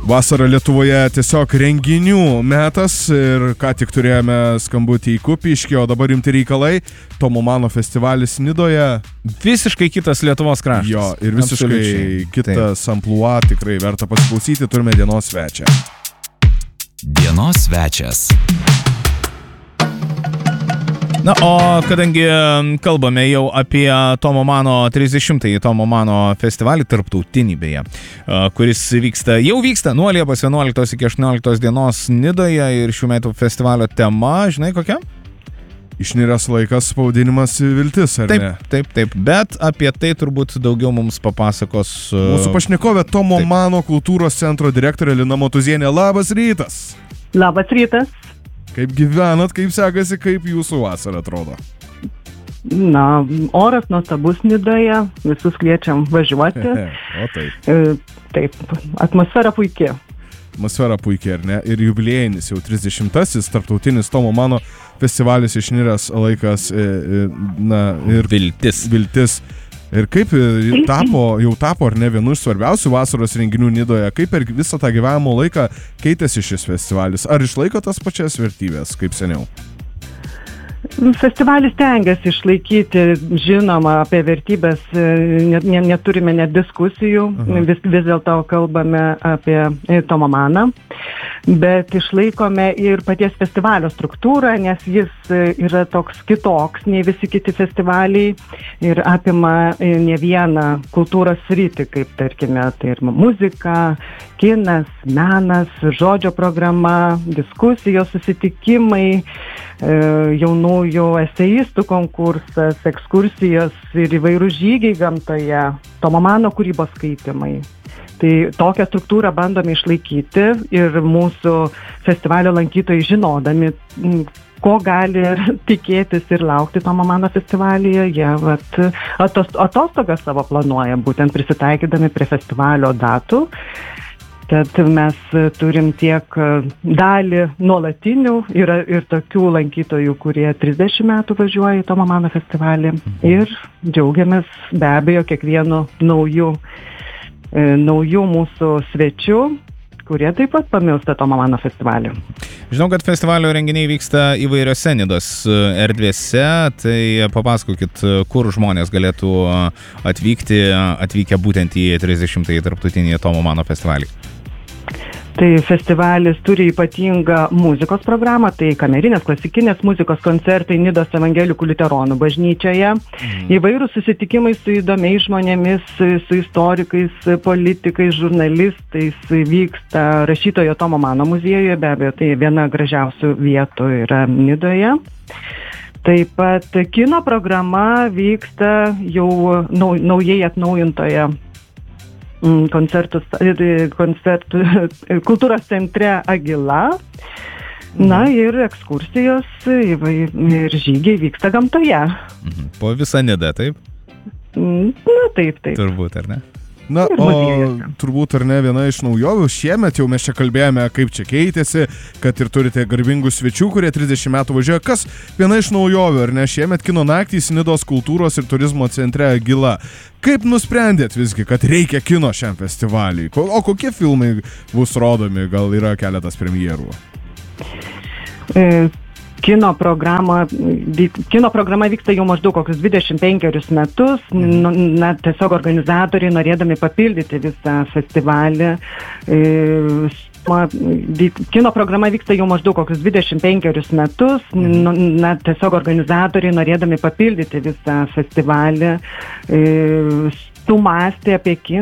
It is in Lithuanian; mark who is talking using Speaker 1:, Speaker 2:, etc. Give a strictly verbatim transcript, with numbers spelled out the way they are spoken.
Speaker 1: Vasara Lietuvoje tiesiog renginių metas ir ką tik turėjome skambutį į Kupiškį, o dabar rimti reikalai. Tomo Mano festivalis Nidoje.
Speaker 2: Visiškai kitas Lietuvos kraštas.
Speaker 1: Jo, ir visiškai kitas amplua, tikrai verta pasiklausyti, turime dienos svečią.
Speaker 3: Dienos svečias.
Speaker 2: Na, o kadangi kalbame jau apie Tomo Mano trisdešimtąjį Tomo Mano festivalį, tarptautinį beje, kuris vyksta, jau vyksta nuo Liepos vienuoliktos iki aštuonioliktos dienos Nidoje ir šių metų festivalio tema, žinai kokia?
Speaker 1: Išniręs laikas, pavadinimas viltis, ar
Speaker 2: taip,
Speaker 1: ne?
Speaker 2: Taip, taip, bet apie tai turbūt daugiau mums papasakos
Speaker 1: mūsų pašnekovė Tomo taip. Mano kultūros centro direktorė Lina Motuzienė. Labas rytas!
Speaker 4: Labas rytas!
Speaker 1: Kaip gyvenat, kaip sekasi, kaip jūsų vasara atrodo?
Speaker 4: Na, oras nuostabus Nidoje, visus kviečiam važiuoti.
Speaker 1: O taip.
Speaker 4: Taip, atmosfera puikia.
Speaker 1: Atmosfera puikia, ar ne? Ir jubiliejinis jau trisdešimtasis tarptautinis Tomo Mano festivalis Išniręs laikas, na, ir
Speaker 2: viltis.
Speaker 1: Viltis. Ir kaip tapo, jau tapo, ar ne, vienu iš svarbiausių vasaros renginių Nidoje, kaip per visą tą gyvenimo laiką keitėsi šis festivalis? Ar išlaiko tas pačias vertybės, kaip seniau?
Speaker 4: Festivalis tengiasi išlaikyti, žinoma, apie vertybės net, neturime net diskusijų, uh-huh. vis, vis dėlto kalbame apie Tomą Maną, bet išlaikome ir paties festivalio struktūrą, nes jis yra toks kitoks nei visi kiti festivaliai ir apima ne vieną kultūros sritį, kaip tarkime, tai ir muzika, kinas, menas, žodžio programa, diskusijos, susitikimai, jaunųjų eseistų konkursas, ekskursijos ir įvairūs žygiai gamtoje, Tomo Mano kūrybos skaitimai. Tai tokią struktūrą bandome išlaikyti ir mūsų festivalio lankytojai žinodami, ko gali tikėtis ir laukti Tomo Mano festivalyje, jie vat, atostogas savo planuoja, būtent prisitaikydami prie festivalio datų. Tad mes turim tiek dalį nuolatinių, yra ir tokių lankytojų, kurie trisdešimt metų važiuoja į Tomo Mano festivalį ir džiaugiamės be abejo kiekvienu nauju, e, nauju mūsų svečiu, kurie taip pat pamilsta Tomo Mano festivalį.
Speaker 2: Žinau, kad festivalio renginiai vyksta įvairiose Nidos erdvėse, tai papasakokit, kur žmonės galėtų atvykti, atvykę būtent į trisdešimtąjį tarptautinį Tomo Mano festivalį.
Speaker 4: Tai festivalis turi ypatingą muzikos programą, tai kamerinės, klasikinės muzikos koncertai Nidos evangelikų liuteronų bažnyčioje, mm. įvairūs susitikimai su įdomiais žmonėmis, su istorikais, politikais, žurnalistais, vyksta rašytojo Tomo Mano muziejuje, be abejo, tai viena gražiausių vietų yra Nidoje. Taip pat kino programa vyksta jau nau, naujai atnaujintoje koncertų, koncertų kultūros centre Agila. Na ir ekskursijos ir žygiai vyksta gamtoje.
Speaker 2: Po visą Nidą, taip?
Speaker 4: Na taip, taip.
Speaker 2: Turbūt, ar ne?
Speaker 1: Na, o turbūt ar ne viena iš naujovių šiemet, jau mes čia kalbėjome, kaip čia keitėsi, kad ir turite garbingų svečių, kurie trisdešimt metų važiuoja. Kas viena iš naujovių, ar ne, šiemet kino naktys Nidos kultūros ir turizmo centre Agila. Kaip nusprendėt visgi, kad reikia kino šiam festivaliui? O kokie filmai bus rodomi? Gal yra keletas premjerų?
Speaker 4: E... Kino programa, kino programa vyksta jau maždaug kokius dvidešimt penkerius metus, na, tiesiog organizatoriai norėdami papildyti visą festivalį. Kino programa vyksta jau maždaug kokius dvidešimt penkerius metus, na, tiesiog organizatoriai norėdami papildyti visą festivalį, sumąstė apie kiną.